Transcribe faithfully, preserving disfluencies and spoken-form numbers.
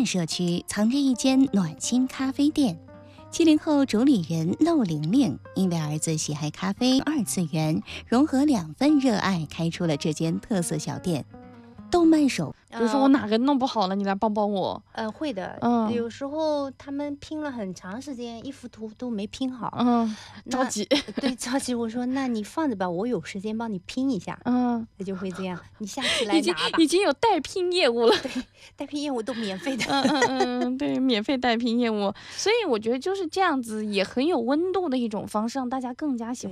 院社区藏着一间暖心咖啡店。七零后主理人陆玲玲因为儿子喜爱咖啡二次元，融合两份热爱，开出了这间特色小店。动漫手比如说我哪个弄不好了，你来帮帮我。 呃，会的。 嗯， 有时候他们拼了很长时间，一幅图都没拼好。 嗯，着急。 对，着急。我说那你放着吧，我有时间帮你拼一下。 嗯， 那就会这样。你下次来拿吧。 已经已经有代拼业务了。 对，代拼业务都免费的。 嗯嗯嗯，对，免费代拼业务。所以我觉得就是这样子，也很有温度的一种方式，让大家更加喜欢。